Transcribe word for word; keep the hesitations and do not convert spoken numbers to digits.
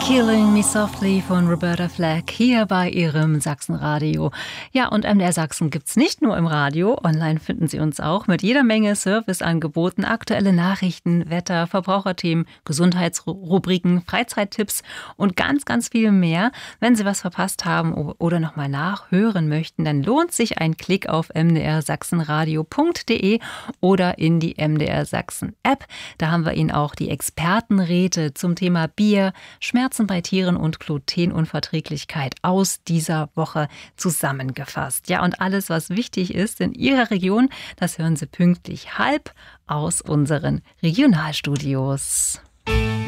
Killing Me Softly von Roberta Flack hier bei Ihrem Sachsenradio. Ja, und M D R Sachsen gibt's nicht nur im Radio, online finden Sie uns auch mit jeder Menge Serviceangeboten, aktuelle Nachrichten, Wetter, Verbraucherthemen, Gesundheitsrubriken, Freizeittipps und ganz, ganz viel mehr. Wenn Sie was verpasst haben oder nochmal nachhören möchten, dann lohnt sich ein Klick auf m d r sachsenradio punkt d e oder in die M D R Sachsen App. Da haben wir Ihnen auch die Expertenräte zum Thema Bier, Schmerzen bei Tieren und Glutenunverträglichkeit aus dieser Woche zusammengefasst. Ja, und alles, was wichtig ist in Ihrer Region, das hören Sie pünktlich halb aus unseren Regionalstudios.